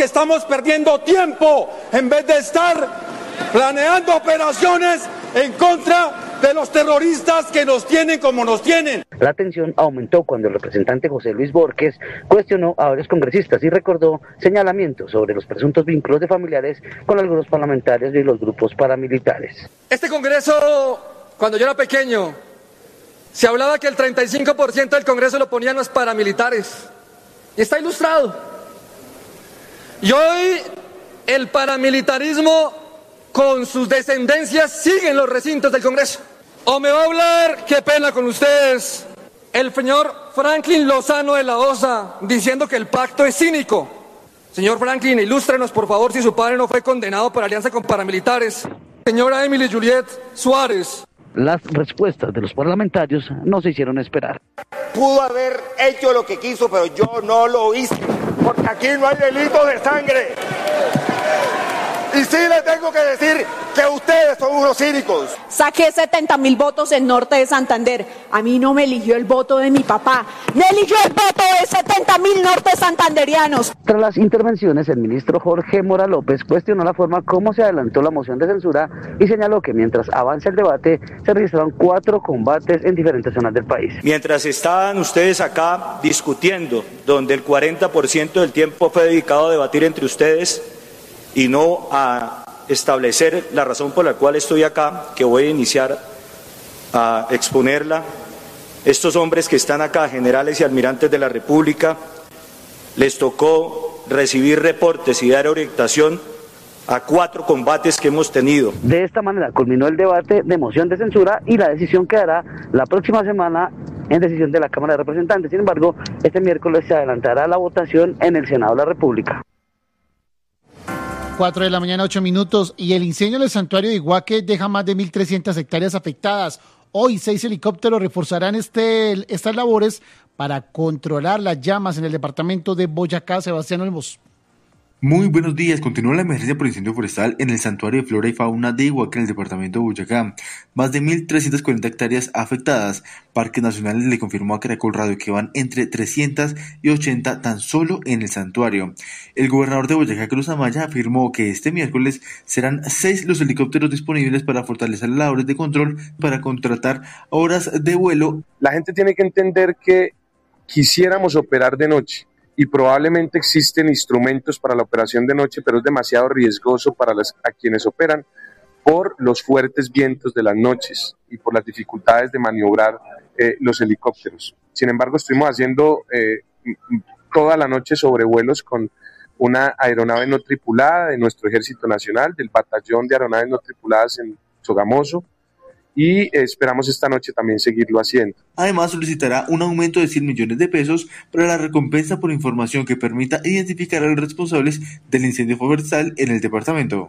porque estamos perdiendo tiempo en vez de estar planeando operaciones en contra de los terroristas que nos tienen como nos tienen. La tensión aumentó cuando el representante José Luis Borges cuestionó a varios congresistas y recordó señalamientos sobre los presuntos vínculos de familiares con algunos parlamentarios y los grupos paramilitares. Este Congreso, cuando yo era pequeño, se hablaba que el 35% del Congreso lo ponían los paramilitares. Y está ilustrado. Y hoy el paramilitarismo con sus descendencias sigue en los recintos del Congreso. O me va a hablar, qué pena con ustedes, el señor Franklin Lozano de la OSA diciendo que el pacto es cínico. Señor Franklin, ilústrenos por favor si su padre no fue condenado por alianza con paramilitares. Señora Emily Juliet Suárez. Las respuestas de los parlamentarios no se hicieron esperar. Pudo haber hecho lo que quiso, pero yo no lo hice, porque aquí no hay delito de sangre. Y sí le tengo que decir que ustedes son unos cínicos. Saqué 70.000 votos en Norte de Santander. A mí no me eligió el voto de mi papá, me eligió el voto de 70.000 norte santanderianos. Tras las intervenciones, el ministro Jorge Mora López cuestionó la forma como se adelantó la moción de censura y señaló que mientras avanza el debate, se registraron 4 combates en diferentes zonas del país. Mientras estaban ustedes acá discutiendo, donde el 40% del tiempo fue dedicado a debatir entre ustedes, y no a establecer la razón por la cual estoy acá, que voy a iniciar a exponerla. Estos hombres que están acá, generales y almirantes de la República, les tocó recibir reportes y dar orientación a 4 combates que hemos tenido. De esta manera culminó el debate de moción de censura y la decisión quedará la próxima semana en decisión de la Cámara de Representantes. Sin embargo, este miércoles se adelantará la votación en el Senado de la República. 4 de la mañana, 8 minutos, y el incendio en el santuario de Iguaque deja más de 1.300 hectáreas afectadas. Hoy 6 helicópteros reforzarán estas labores para controlar las llamas en el departamento de Boyacá. Sebastián Olmos. Muy buenos días. Continúa la emergencia por incendio forestal en el santuario de flora y fauna de Iguaque en el departamento de Boyacá. Más de 1.340 hectáreas afectadas. Parques Nacionales le confirmó a Caracol Radio que van entre 300 y 80 tan solo en el santuario. El gobernador de Boyacá, Carlos Amaya, afirmó que este miércoles serán 6 los helicópteros disponibles para fortalecer las labores de control, para contratar horas de vuelo. La gente tiene que entender que quisiéramos operar de noche, y probablemente existen instrumentos para la operación de noche, pero es demasiado riesgoso para a quienes operan por los fuertes vientos de las noches y por las dificultades de maniobrar los helicópteros. Sin embargo, estuvimos haciendo toda la noche sobrevuelos con una aeronave no tripulada de nuestro Ejército Nacional, del Batallón de Aeronaves No Tripuladas en Sogamoso, y esperamos esta noche también seguirlo haciendo. Además, solicitará un aumento de 100 millones de pesos para la recompensa por información que permita identificar a los responsables del incendio forestal en el departamento.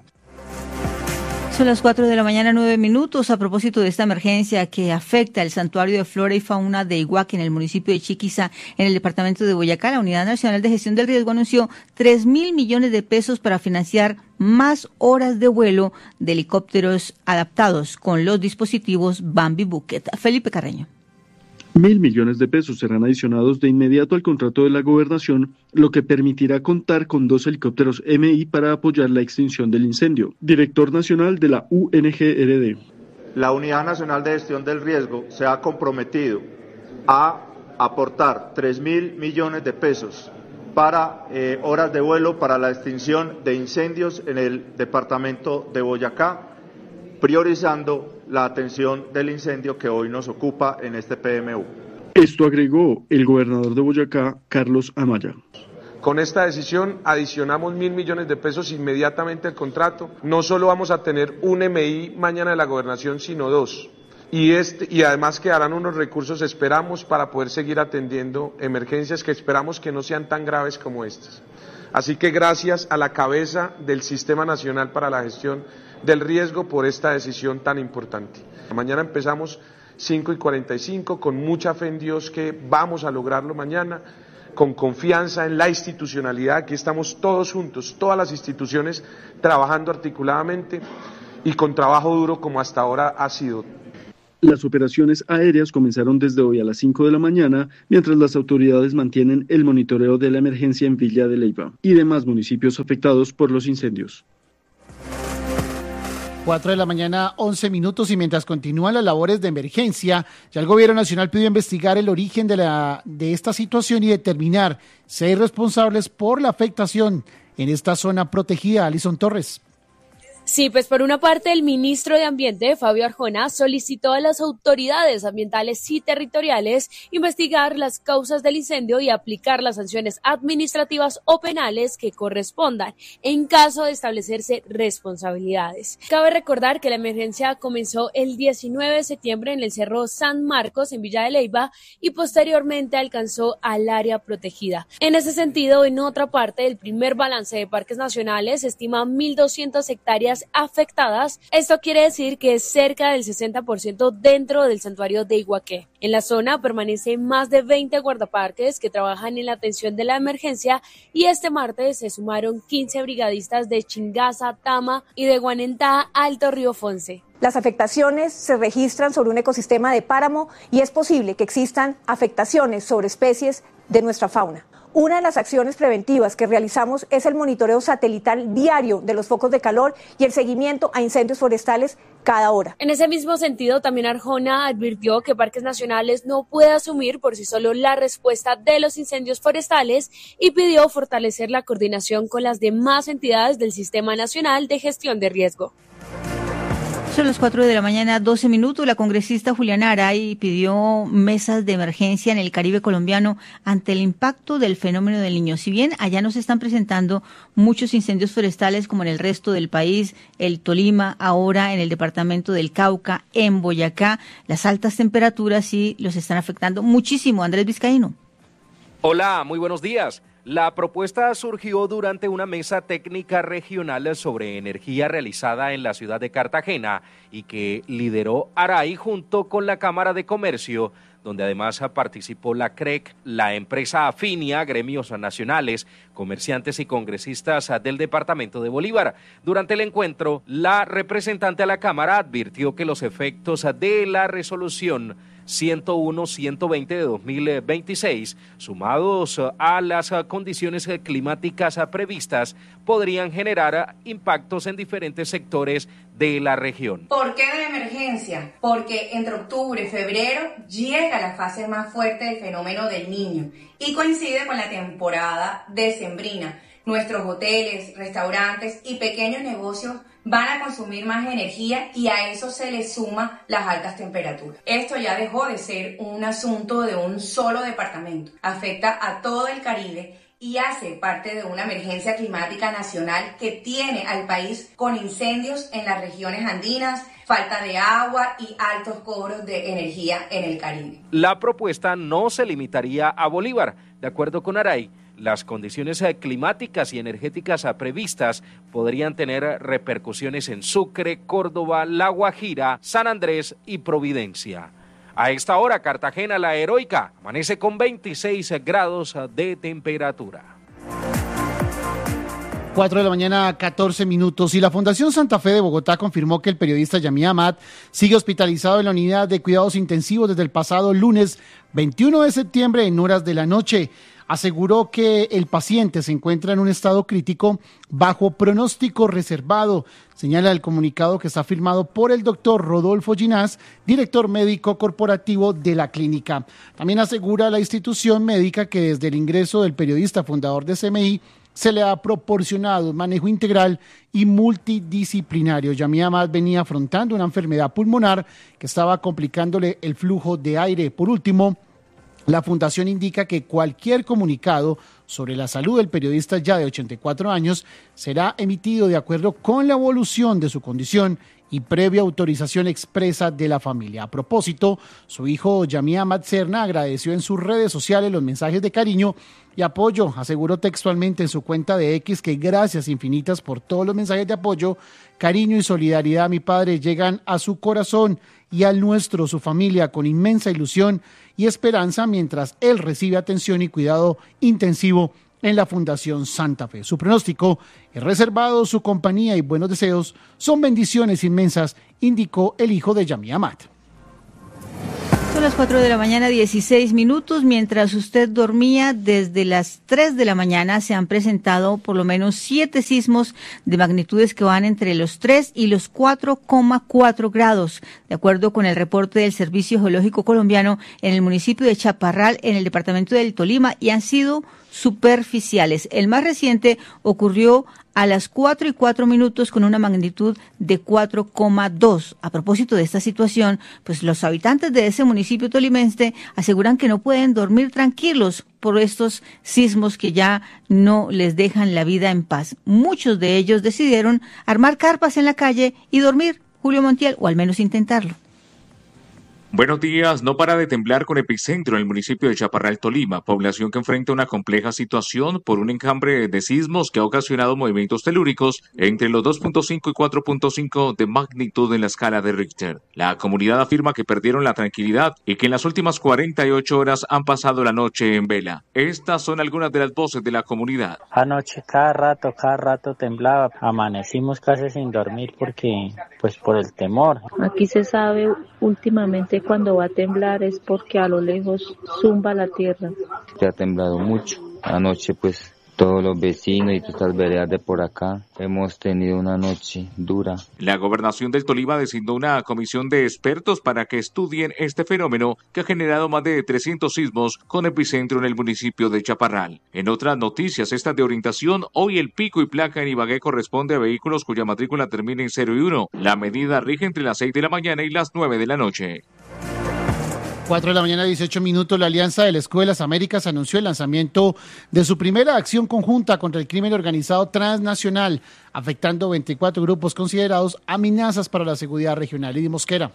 Son las 4 de la mañana, 9 minutos. A propósito de esta emergencia que afecta el santuario de flora y fauna de Iguaque en el municipio de Chiquiza, en el departamento de Boyacá, la Unidad Nacional de Gestión del Riesgo anunció 3.000 millones de pesos para financiar más horas de vuelo de helicópteros adaptados con los dispositivos Bambi Bucket. Felipe Carreño. 1.000 millones de pesos serán adicionados de inmediato al contrato de la gobernación, lo que permitirá contar con 2 helicópteros MI para apoyar la extinción del incendio. Director nacional de la UNGRD. La Unidad Nacional de Gestión del Riesgo se ha comprometido a aportar 3.000 millones de pesos para horas de vuelo para la extinción de incendios en el departamento de Boyacá, priorizando la atención del incendio que hoy nos ocupa en este PMU. Esto agregó el gobernador de Boyacá, Carlos Amaya. Con esta decisión adicionamos 1.000 millones de pesos inmediatamente al contrato. No solo vamos a tener un MI mañana de la gobernación, sino 2. Y además quedarán unos recursos, esperamos, para poder seguir atendiendo emergencias que esperamos que no sean tan graves como estas. Así que gracias a la cabeza del Sistema Nacional para la Gestión del Riesgo por esta decisión tan importante. Mañana empezamos 5:45 con mucha fe en Dios que vamos a lograrlo mañana, con confianza en la institucionalidad. Aquí estamos todos juntos, todas las instituciones trabajando articuladamente y con trabajo duro como hasta ahora ha sido. Las operaciones aéreas comenzaron desde hoy a las 5 de la mañana, mientras las autoridades mantienen el monitoreo de la emergencia en Villa de Leyva y demás municipios afectados por los incendios. 4 de la mañana, 11 minutos, y mientras continúan las labores de emergencia, ya el gobierno nacional pidió investigar el origen de esta situación y determinar si hay responsables por la afectación en esta zona protegida. Alison Torres. Sí, pues por una parte el ministro de Ambiente, Fabio Arjona, solicitó a las autoridades ambientales y territoriales investigar las causas del incendio y aplicar las sanciones administrativas o penales que correspondan en caso de establecerse responsabilidades. Cabe recordar que la emergencia comenzó el 19 de septiembre en el Cerro San Marcos en Villa de Leyva y posteriormente alcanzó al área protegida. En ese sentido, en otra parte, el primer balance de parques nacionales estima 1.200 hectáreas afectadas. Esto quiere decir que es cerca del 60% dentro del santuario de Iguaqué. En la zona permanecen más de 20 guardaparques que trabajan en la atención de la emergencia y este martes se sumaron 15 brigadistas de Chingaza, Tama y de Guanentá, Alto Río Fonce. Las afectaciones se registran sobre un ecosistema de páramo y es posible que existan afectaciones sobre especies de nuestra fauna. Una de las acciones preventivas que realizamos es el monitoreo satelital diario de los focos de calor y el seguimiento a incendios forestales cada hora. En ese mismo sentido, también Arjona advirtió que Parques Nacionales no puede asumir por sí solo la respuesta de los incendios forestales y pidió fortalecer la coordinación con las demás entidades del Sistema Nacional de Gestión de Riesgo. Son las 4 de la mañana, 12 minutos. La congresista Juliana Aray pidió mesas de emergencia en el Caribe colombiano ante el impacto del fenómeno del Niño. Si bien allá no se están presentando muchos incendios forestales como en el resto del país, el Tolima, ahora en el departamento del Cauca, en Boyacá, las altas temperaturas sí los están afectando muchísimo. Andrés Vizcaíno. Hola, muy buenos días. La propuesta surgió durante una mesa técnica regional sobre energía realizada en la ciudad de Cartagena y que lideró Aray junto con la Cámara de Comercio, donde además participó la CREC, la empresa Afinia, gremios nacionales, comerciantes y congresistas del departamento de Bolívar. Durante el encuentro, la representante a la Cámara advirtió que los efectos de la resolución 101-120 de 2026, sumados a las condiciones climáticas previstas, podrían generar impactos en diferentes sectores de la región. ¿Por qué de emergencia? Porque entre octubre y febrero llega la fase más fuerte del fenómeno del Niño y coincide con la temporada decembrina. Nuestros hoteles, restaurantes y pequeños negocios van a consumir más energía y a eso se le suma las altas temperaturas. Esto ya dejó de ser un asunto de un solo departamento. Afecta a todo el Caribe y hace parte de una emergencia climática nacional que tiene al país con incendios en las regiones andinas, falta de agua y altos cobros de energía en el Caribe. La propuesta no se limitaría a Bolívar. De acuerdo con Aray, las condiciones climáticas y energéticas previstas podrían tener repercusiones en Sucre, Córdoba, La Guajira, San Andrés y Providencia. A esta hora, Cartagena, la heroica, amanece con 26 grados de temperatura. 4 de la mañana, 14 minutos. Y la Fundación Santa Fe de Bogotá confirmó que el periodista Yamia Amat sigue hospitalizado en la unidad de cuidados intensivos desde el pasado lunes 21 de septiembre en horas de la noche. Aseguró que el paciente se encuentra en un estado crítico bajo pronóstico reservado. Señala el comunicado que está firmado por el doctor Rodolfo Ginás, director médico corporativo de la clínica. También asegura la institución médica que desde el ingreso del periodista fundador de CMI se le ha proporcionado un manejo integral y multidisciplinario. Yamia Amat venía afrontando una enfermedad pulmonar que estaba complicándole el flujo de aire. Por último, la fundación indica que cualquier comunicado sobre la salud del periodista ya de 84 años será emitido de acuerdo con la evolución de su condición y previa autorización expresa de la familia. A propósito, su hijo Yamia Amat Serna agradeció en sus redes sociales los mensajes de cariño y apoyo. Aseguró textualmente en su cuenta de X que gracias infinitas por todos los mensajes de apoyo, cariño y solidaridad. Mi padre llegan a su corazón y al nuestro, su familia, con inmensa ilusión y esperanza mientras él recibe atención y cuidado intensivo en la Fundación Santa Fe. Su pronóstico es reservado, su compañía y buenos deseos son bendiciones inmensas, indicó el hijo de Yamia Amat. las 4 de la mañana, 16 minutos. Mientras usted dormía, desde las 3 de la mañana se han presentado por lo menos 7 sismos de magnitudes que van entre los 3 y los 4,4 grados, de acuerdo con el reporte del Servicio Geológico Colombiano en el municipio de Chaparral, en el departamento del Tolima, y han sido superficiales. El más reciente ocurrió a las 4:04 con una magnitud de 4,2. A propósito de esta situación, pues los habitantes de ese municipio tolimense aseguran que no pueden dormir tranquilos por estos sismos que ya no les dejan la vida en paz. Muchos de ellos decidieron armar carpas en la calle y dormir, Julio Montiel, o al menos intentarlo. Buenos días. No para de temblar con epicentro en el municipio de Chaparral, Tolima, población que enfrenta una compleja situación por un enjambre de sismos que ha ocasionado movimientos telúricos entre los 2.5 y 4.5 de magnitud en la escala de Richter. La comunidad afirma que perdieron la tranquilidad y que en las últimas 48 horas han pasado la noche en vela. Estas son algunas de las voces de la comunidad. Anoche cada rato temblaba, amanecimos casi sin dormir porque, pues por el temor. Aquí se sabe últimamente cuando va a temblar es porque a lo lejos zumba la tierra. Se ha temblado mucho. Anoche pues todos los vecinos y todas estas veredas de por acá hemos tenido una noche dura. La gobernación del Tolima designó una comisión de expertos para que estudien este fenómeno que ha generado más de 300 sismos con epicentro en el municipio de Chaparral. En otras noticias, estas de orientación, hoy el pico y placa en Ibagué corresponde a vehículos cuya matrícula termina en 0 y 1. La medida rige entre las 6 de la mañana y las 9 de la noche. 4 de la mañana, 18 minutos, la Alianza de las Escuelas Américas anunció el lanzamiento de su primera acción conjunta contra el crimen organizado transnacional, afectando 24 grupos considerados amenazas para la seguridad regional. Lidy Mosquera.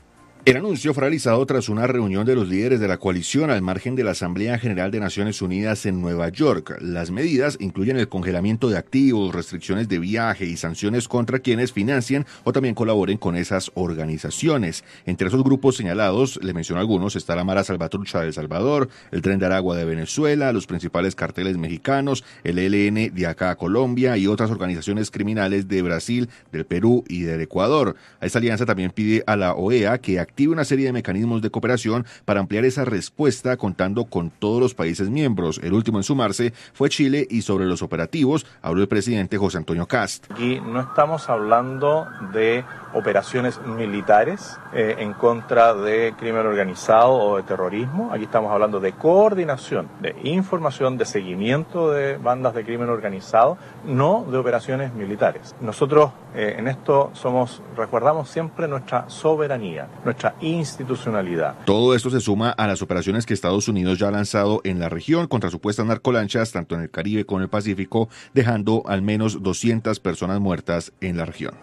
El anuncio fue realizado tras una reunión de los líderes de la coalición al margen de la Asamblea General de Naciones Unidas en Nueva York. Las medidas incluyen el congelamiento de activos, restricciones de viaje y sanciones contra quienes financien o también colaboren con esas organizaciones. Entre esos grupos señalados, le menciono algunos, está la Mara Salvatrucha de El Salvador, el Tren de Aragua de Venezuela, los principales carteles mexicanos, el ELN de acá a Colombia y otras organizaciones criminales de Brasil, del Perú y del Ecuador. Esta alianza también pide a la OEA que active una serie de mecanismos de cooperación para ampliar esa respuesta contando con todos los países miembros. El último en sumarse fue Chile y sobre los operativos habló el presidente José Antonio Cast. Aquí no estamos hablando de operaciones militares en contra de crimen organizado o de terrorismo. Aquí estamos hablando de coordinación, de información, de seguimiento de bandas de crimen organizado, no de operaciones militares. Nosotros en esto resguardamos siempre nuestra soberanía, nuestra institucionalidad. Todo esto se suma a las operaciones que Estados Unidos ya ha lanzado en la región contra supuestas narcolanchas, tanto en el Caribe como en el Pacífico, dejando al menos 200 personas muertas en la región.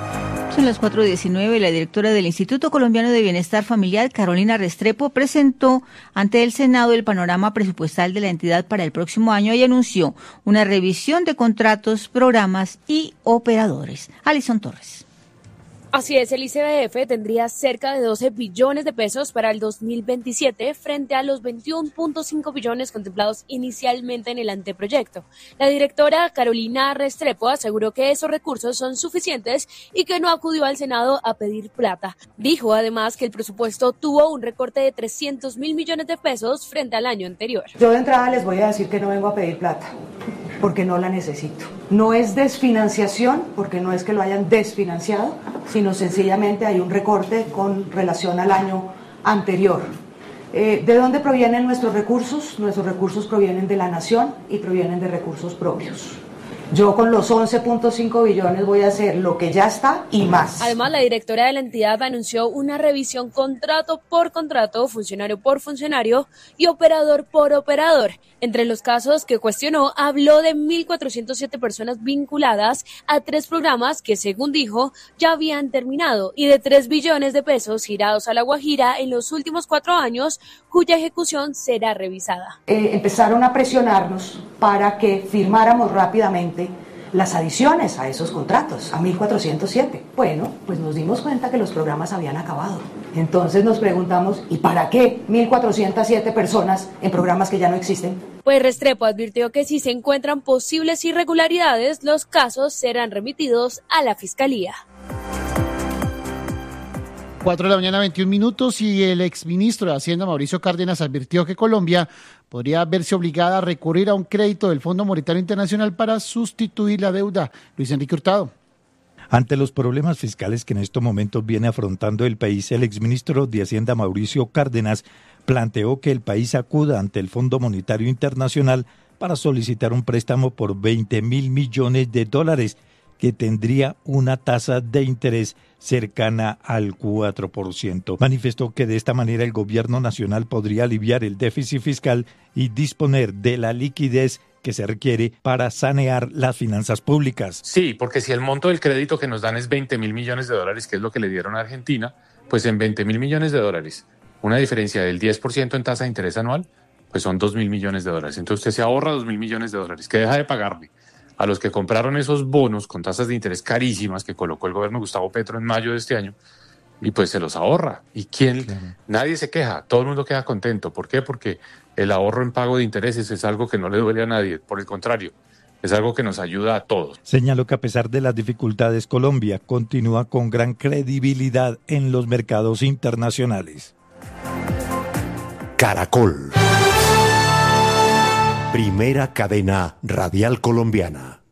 Son las 4:19. La directora del Instituto Colombiano de Bienestar Familiar, Carolina Restrepo, presentó ante el Senado el panorama presupuestal de la entidad para el próximo año y anunció una revisión de contratos, programas y operadores. Alison Torres. Así es, el ICBF tendría cerca de 12 billones de pesos para el 2027 frente a los 21.5 billones contemplados inicialmente en el anteproyecto. La directora Carolina Restrepo aseguró que esos recursos son suficientes y que no acudió al Senado a pedir plata. Dijo además que el presupuesto tuvo un recorte de 300.000 millones de pesos frente al año anterior. Yo de entrada les voy a decir que no vengo a pedir plata, porque no la necesito. No es desfinanciación, porque no es que lo hayan desfinanciado, sino sencillamente hay un recorte con relación al año anterior. ¿De dónde provienen nuestros recursos? Nuestros recursos provienen de la nación y provienen de recursos propios. Yo con los 11.5 billones voy a hacer lo que ya está y más. Además, la directora de la entidad anunció una revisión contrato por contrato, funcionario por funcionario y operador por operador. Entre los casos que cuestionó, habló de 1.407 personas vinculadas a 3 programas que, según dijo, ya habían terminado y de 3 billones de pesos girados a La Guajira en los últimos 4 años, cuya ejecución será revisada. Empezaron a presionarnos para que firmáramos rápidamente las adiciones a esos contratos, a 1.407. Bueno, pues nos dimos cuenta que los programas habían acabado. Entonces nos preguntamos, ¿y para qué 1.407 personas en programas que ya no existen? Pues Restrepo advirtió que si se encuentran posibles irregularidades, los casos serán remitidos a la Fiscalía. 4 de la mañana, 21 minutos, y el exministro de Hacienda, Mauricio Cárdenas, advirtió que Colombia podría verse obligada a recurrir a un crédito del Fondo Monetario Internacional para sustituir la deuda. Luis Enrique Hurtado. Ante los problemas fiscales que en estos momentos viene afrontando el país, el exministro de Hacienda, Mauricio Cárdenas, planteó que el país acuda ante el Fondo Monetario Internacional para solicitar un préstamo por 20.000 millones de dólares, que tendría una tasa de interés cercana al 4%. Manifestó que de esta manera el gobierno nacional podría aliviar el déficit fiscal y disponer de la liquidez que se requiere para sanear las finanzas públicas. Sí, porque si el monto del crédito que nos dan es 20.000 millones de dólares, que es lo que le dieron a Argentina, pues en 20.000 millones de dólares, una diferencia del 10% en tasa de interés anual, pues son 2.000 millones de dólares. Entonces usted se ahorra 2.000 millones de dólares, que deja de pagarle a los que compraron esos bonos con tasas de interés carísimas que colocó el gobierno de Gustavo Petro en mayo de este año, y pues se los ahorra. ¿Y quién? Claro. Nadie se queja, todo el mundo queda contento. ¿Por qué? Porque el ahorro en pago de intereses es algo que no le duele a nadie, por el contrario, es algo que nos ayuda a todos. Señaló que a pesar de las dificultades, Colombia continúa con gran credibilidad en los mercados internacionales. Caracol. Primera cadena radial colombiana.